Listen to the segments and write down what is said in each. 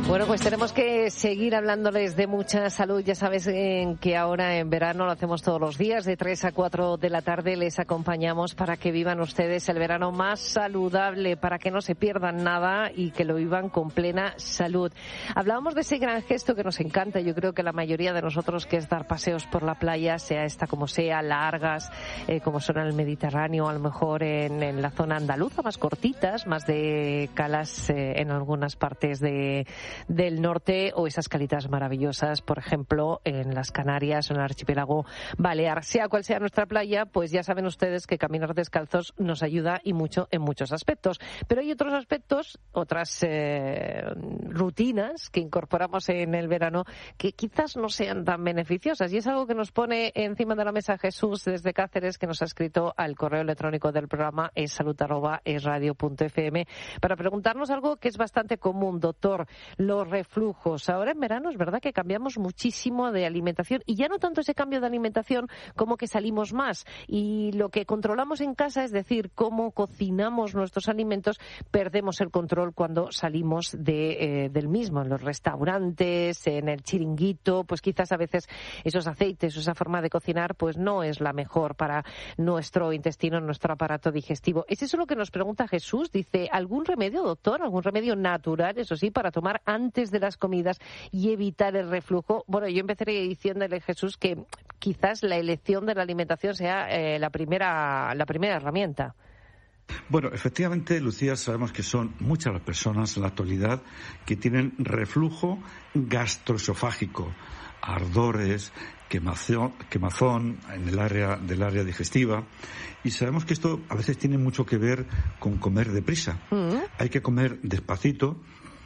Bueno, pues tenemos que seguir hablándoles de mucha salud. Ya sabes que ahora en verano lo hacemos todos los días, de 3 a 4 de la tarde. Les acompañamos para que vivan ustedes el verano más saludable, para que no se pierdan nada y que lo vivan con plena salud. Hablábamos de ese gran gesto que nos encanta, yo creo que la mayoría de nosotros, que es dar paseos por la playa, sea esta como sea, largas, como son en el Mediterráneo, a lo mejor en la zona andaluza, más cortitas, más de calas en algunas partes del norte, o esas calitas maravillosas, por ejemplo, en las Canarias o en el archipiélago balear. Sea cual sea nuestra playa, pues ya saben ustedes que caminar descalzos nos ayuda y mucho en muchos aspectos. Pero hay otros aspectos, otras rutinas que incorporamos en el verano que quizás no sean tan beneficiosas, y es algo que nos pone encima de la mesa Jesús desde Cáceres, que nos ha escrito al correo electrónico del programa salud@esradio.fm para preguntarnos algo que es bastante común, doctor: los reflujos. Ahora en verano es verdad que cambiamos muchísimo de alimentación, y ya no tanto ese cambio de alimentación como que salimos más, y lo que controlamos en casa, es decir, cómo cocinamos nuestros alimentos, perdemos el control cuando salimos del mismo, en los restaurantes, en el chiringuito. Pues quizás a veces esos aceites o esa forma de cocinar pues no es la mejor para nuestro intestino, nuestro aparato digestivo. ¿Es eso lo que nos pregunta Jesús? Dice: ¿algún remedio, doctor? ¿Algún remedio natural, eso sí, para tomar antes de las comidas y evitar el reflujo? Bueno, yo empezaré diciéndole, Jesús, que quizás la elección de la alimentación sea la primera herramienta. Bueno, efectivamente, Lucía, sabemos que son muchas las personas en la actualidad que tienen reflujo gastroesofágico, ardores, quemazón en el área digestiva, y sabemos que esto a veces tiene mucho que ver con comer deprisa. Hay que comer despacito.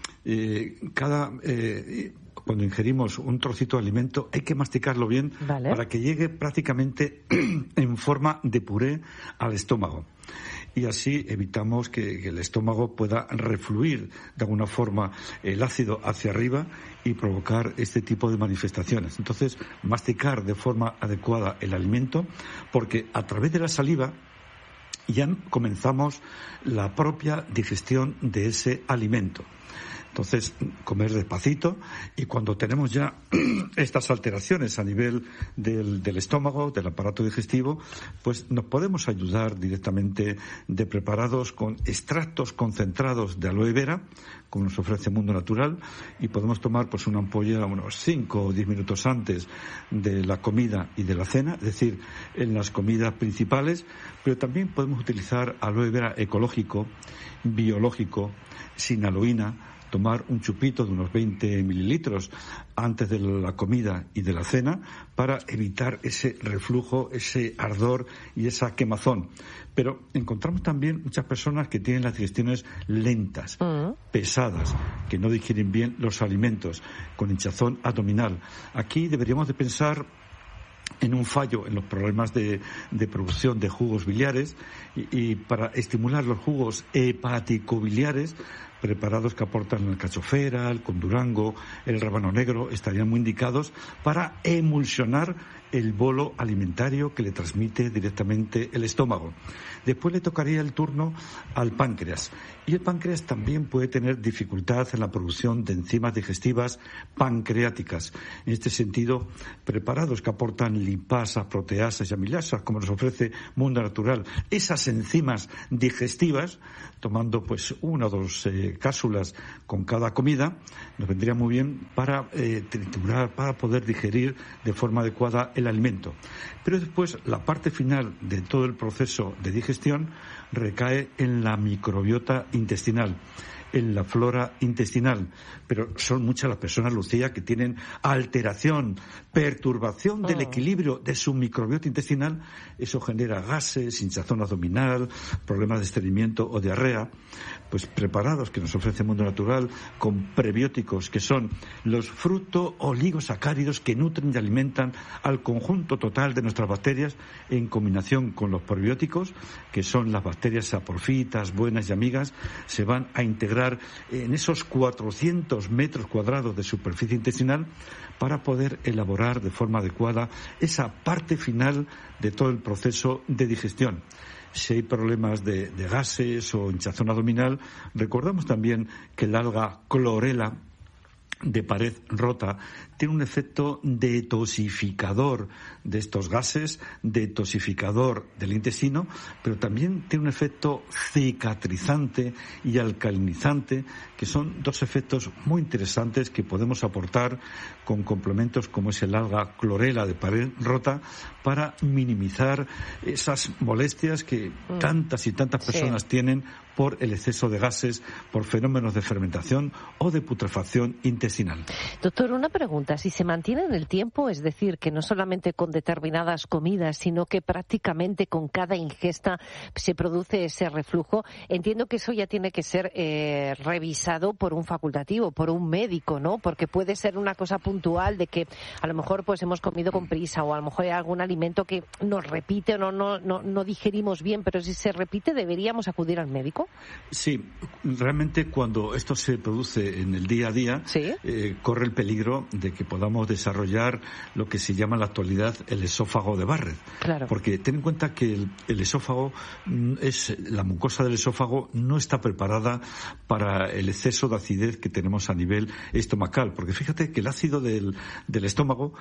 Cuando ingerimos un trocito de alimento hay que masticarlo bien, ¿vale?, para que llegue prácticamente en forma de puré al estómago. Y así evitamos que el estómago pueda refluir de alguna forma el ácido hacia arriba y provocar este tipo de manifestaciones. Entonces, masticar de forma adecuada el alimento, porque a través de la saliva ya comenzamos la propia digestión de ese alimento. Entonces, comer despacito, y cuando tenemos ya estas alteraciones a nivel del estómago, del aparato digestivo, pues nos podemos ayudar directamente de preparados con extractos concentrados de aloe vera, como nos ofrece Mundo Natural, y podemos tomar pues una ampolla unos 5 o 10 minutos antes de la comida y de la cena, es decir, en las comidas principales. Pero también podemos utilizar aloe vera ecológico, biológico, sin aloína, tomar un chupito de unos 20 mililitros antes de la comida y de la cena para evitar ese reflujo, ese ardor y esa quemazón. Pero encontramos también muchas personas que tienen las digestiones lentas, pesadas, que no digieren bien los alimentos, con hinchazón abdominal. Aquí deberíamos de pensar en un fallo en los problemas de producción de jugos biliares, y para estimular los jugos hepático-biliares, preparados que aportan la alcachofera, el condurango, el rábano negro, estarían muy indicados para emulsionar el bolo alimentario que le transmite directamente el estómago. Después le tocaría el turno al páncreas, y el páncreas también puede tener dificultad en la producción de enzimas digestivas pancreáticas. En este sentido, preparados que aportan lipasas, proteasas y amilasas, como nos ofrece Mundo Natural, esas enzimas digestivas, tomando pues 1 o 2 cápsulas con cada comida, nos vendría muy bien para triturar, para poder digerir de forma adecuada el alimento. Pero después, la parte final de todo el proceso de digestión recae en la microbiota intestinal, en la flora intestinal. Pero son muchas las personas, Lucía, que tienen alteración, perturbación del equilibrio de su microbiota intestinal. Eso genera gases, hinchazón abdominal, problemas de estreñimiento o diarrea. Pues preparados que nos ofrece Mundo Natural con prebióticos, que son los fruto-oligosacáridos que nutren y alimentan al conjunto total de nuestras bacterias, en combinación con los probióticos, que son las bacterias saporfitas, buenas y amigas, se van a integrar en esos 400 metros cuadrados de superficie intestinal para poder elaborar de forma adecuada esa parte final de todo el proceso de digestión. Si hay problemas de gases o hinchazón abdominal, recordamos también que el alga clorela de pared rota tiene un efecto detoxificador de estos gases, detoxificador del intestino, pero también tiene un efecto cicatrizante y alcalinizante, que son dos efectos muy interesantes que podemos aportar con complementos como es el alga clorela de pared rota para minimizar esas molestias que tantas y tantas personas tienen por el exceso de gases, por fenómenos de fermentación o de putrefacción intestinal. Doctor, una pregunta. Si se mantiene en el tiempo, es decir, que no solamente con determinadas comidas, sino que prácticamente con cada ingesta se produce ese reflujo, entiendo que eso ya tiene que ser revisado por un facultativo, por un médico, ¿no? Porque puede ser una cosa puntual de que a lo mejor pues hemos comido con prisa o a lo mejor hay algún alimento que nos repite o no digerimos bien, pero si se repite, ¿deberíamos acudir al médico? Sí, realmente cuando esto se produce en el día a día, ¿sí? Corre el peligro de que podamos desarrollar lo que se llama en la actualidad el esófago de Barrett. Claro. Porque ten en cuenta que el esófago, la mucosa del esófago no está preparada para el exceso de acidez que tenemos a nivel estomacal. Porque fíjate que el ácido del estómago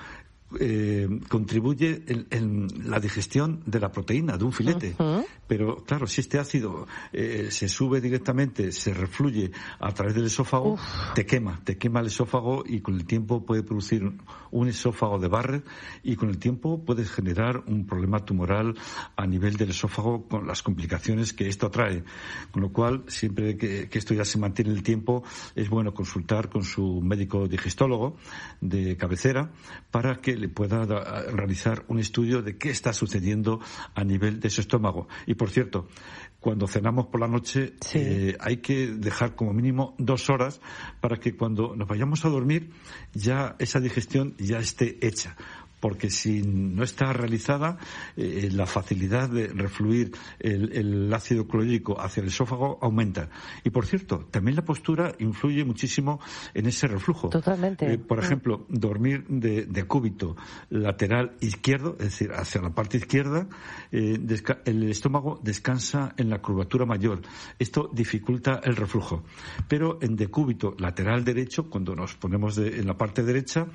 contribuye en la digestión de la proteína de un filete. Pero claro, si este ácido se sube directamente, se refluye a través del esófago, te quema el esófago y con el tiempo puede producir un esófago de Barrett y con el tiempo puede generar un problema tumoral a nivel del esófago con las complicaciones que esto trae. Con lo cual, siempre que esto ya se mantiene en el tiempo, es bueno consultar con su médico digestólogo de cabecera para que le pueda realizar un estudio de qué está sucediendo a nivel de su estómago. Y por cierto, cuando cenamos por la noche, hay que dejar como mínimo 2 horas para que cuando nos vayamos a dormir ya esa digestión ya esté hecha. Porque si no está realizada, la facilidad de refluir el ácido clorhídrico hacia el esófago aumenta. Y por cierto, también la postura influye muchísimo en ese reflujo. Totalmente. Por ejemplo, dormir de cúbito lateral izquierdo, es decir, hacia la parte izquierda, el estómago descansa en la curvatura mayor. Esto dificulta el reflujo. Pero en decúbito lateral derecho, cuando nos ponemos en la parte derecha,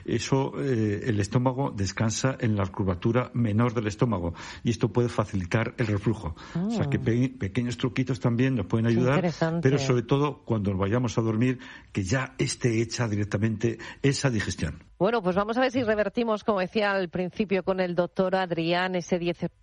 el estómago descansa en la curvatura menor del estómago y esto puede facilitar el reflujo. O sea que pequeños truquitos también nos pueden ayudar, pero sobre todo cuando nos vayamos a dormir que ya esté hecha directamente esa digestión. Bueno, pues vamos a ver si revertimos, como decía al principio con el doctor Adrián, ese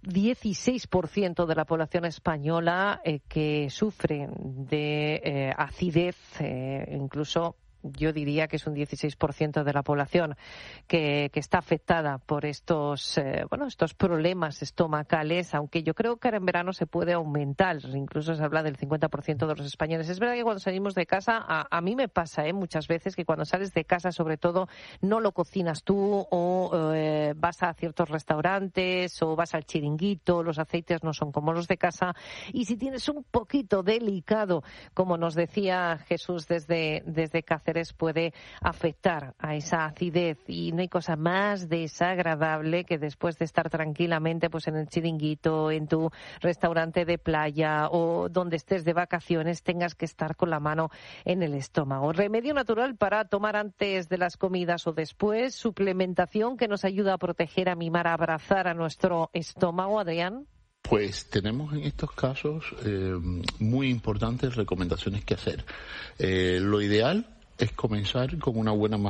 16% de la población española que sufre de acidez, incluso yo diría que es un 16% de la población que está afectada por estos problemas estomacales, aunque yo creo que ahora en verano se puede aumentar, incluso se habla del 50% de los españoles. Es verdad que cuando salimos de casa, a mí me pasa muchas veces que cuando sales de casa, sobre todo, no lo cocinas tú o vas a ciertos restaurantes o vas al chiringuito, los aceites no son como los de casa y si tienes un poquito delicado, como nos decía Jesús desde Cáceres, puede afectar a esa acidez y no hay cosa más desagradable que después de estar tranquilamente pues en el chiringuito, en tu restaurante de playa o donde estés de vacaciones tengas que estar con la mano en el estómago. Remedio natural para tomar antes de las comidas o después, suplementación que nos ayuda a proteger, a mimar, a abrazar a nuestro estómago. Adrián. Pues tenemos en estos casos muy importantes recomendaciones que hacer. Lo ideal es comenzar con una buena